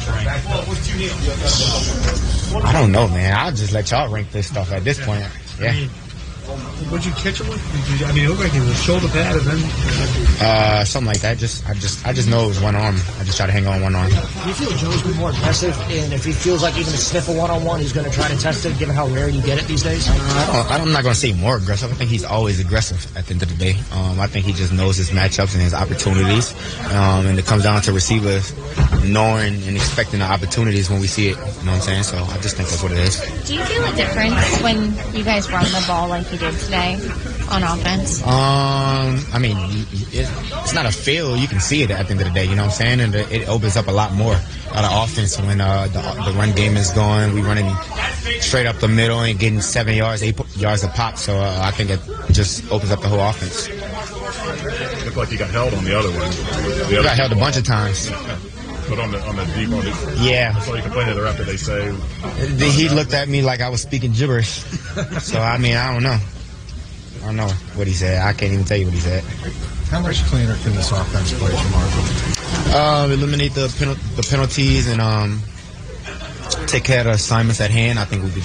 rank? I don't know, man. I'll just let y'all rank this stuff at this point. Yeah. What'd you catch him with? Did you, I mean, it looked like it was shoulder pad and then. Uh, something like that. Just, I just, I just know it was one arm. I just try to hang on one arm. Do you feel Joe's been more aggressive, and if he feels like even to sniff a one-on-one, he's going to try to test it, given how rare you get it these days? Uh, I don't, I'm not going to say more aggressive. I think he's always aggressive at the end of the day. Um, I think he just knows his matchups and his opportunities, um, and it comes down to receivers knowing and expecting the opportunities when we see it. You know what I'm saying? So I just think that's what it is. Do you feel a difference when you guys run the ball like you did today on offense? Um, I mean, it, it's not a feel. You can see it at the end of the day. You know what I'm saying? And it opens up a lot more out of offense when uh, the, the run game is going. We running straight up the middle and getting seven yards, eight yards a pop. So uh, I think it just opens up the whole offense. Looked like you got held on the other one. The I other got held a bunch of times. But on the on the deep on the yeah. That's all you complain to the ref that they say. He looked at me like I was speaking gibberish. So I mean, I don't know. I don't know what he said. I can't even tell you what he said. How much cleaner can this offense play tomorrow? Um, eliminate the penal- the penalties and um, take care of the assignments at hand. I think we'll be, we'll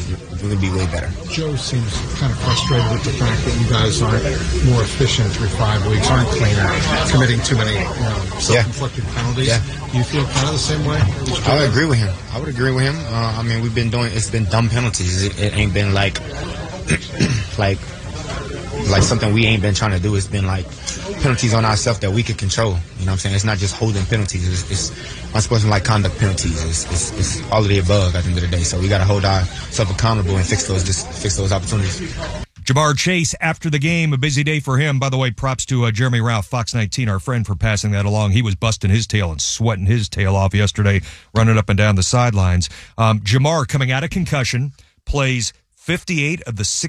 we can be way better. Joe seems kind of frustrated with the fact that you guys aren't more efficient through five weeks, aren't cleaner, committing too many you know, self-inflicted yeah. penalties. Yeah. Do you feel kind of the same way? I would agree with him. I would agree with him. Uh, I mean, we've been doing, it's been dumb penalties. It, it ain't been like, like, like something we ain't been trying to do. It's been like penalties on ourselves that we can control. You know what I'm saying? It's not just holding penalties. It's, it's unsportsmanlike conduct penalties. It's, it's, it's all of the above at the end of the day. So we got to hold ourselves accountable and fix those, just fix those opportunities. Jamar Chase after the game, a busy day for him. By the way, props to uh, Jeremy Ralph, Fox nineteen, our friend, for passing that along. He was busting his tail and sweating his tail off yesterday, running up and down the sidelines. Um, Jamar, coming out of concussion, plays fifty-eight of the